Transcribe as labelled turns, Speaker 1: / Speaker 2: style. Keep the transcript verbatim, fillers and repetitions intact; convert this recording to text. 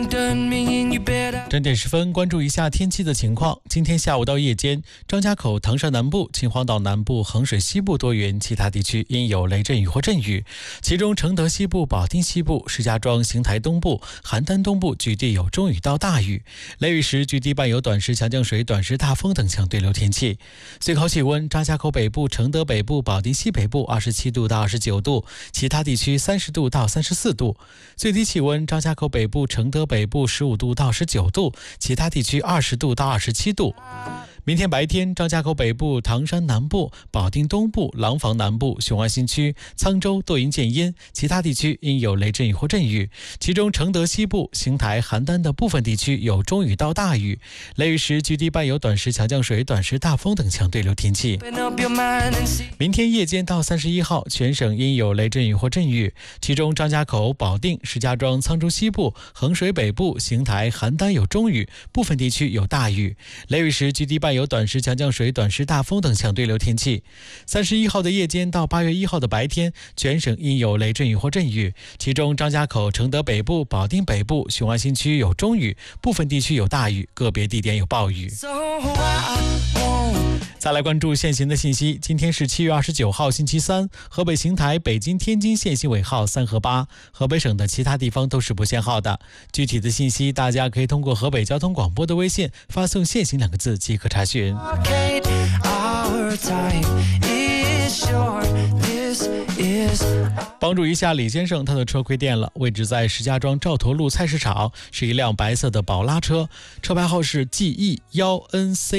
Speaker 1: 整点十分，关注一下天气的情况。今天下午到夜间，张家口、唐山南部、秦皇岛南部、衡水西部多云，其他地区因有雷阵雨或阵雨。其中承德西部、保定西部、石家庄、邢台东部、邯郸东部局地有中雨到大雨，雷雨时局地伴有短时强降水、短时大风等强对流天气。最高气温：张家口北部、承德北部、保定西北部二十七度到二十九度，其他地区三十度到三十四度。最低气温：张家口北部、承德北部十五度到十九度，其他地区二十度到二十七度。明天白天，张家口北部、唐山南部、保定东部、廊坊南部、雄安新区、沧州多云见阴，其他地区因有雷阵雨或阵雨。其中承德西部、邢台、邯郸的部分地区有中雨到大雨，雷雨时局地伴有短时强降水、短时大风等强对流天气。明天夜间到三十一号，全省因有雷阵雨或阵雨，其中张家口、保定、石家庄、沧州西部、衡水北部、邢台、邯郸有中雨，部分地区有大雨，雷雨时局地伴有短时强降水、短时大风等强对流天气。三十一号的夜间到八月一号的白天，全省因有雷阵雨或阵雨，其中张家口、承德北部、保定北部、雄安新区有中雨，部分地区有大雨，个别地点有暴雨。再来关注现行的信息，今天是七月二十九号星期三，河北邢台、北京、天津限行尾号三和八，河北省的其他地方都是不限号的。具体的信息大家可以通过河北交通广播的微信发送限行两个字即可查询。帮助一下李先生，他的车亏电了，位置在石家庄赵头路菜市场，是一辆白色的宝拉车，车牌号是 G E 一 N C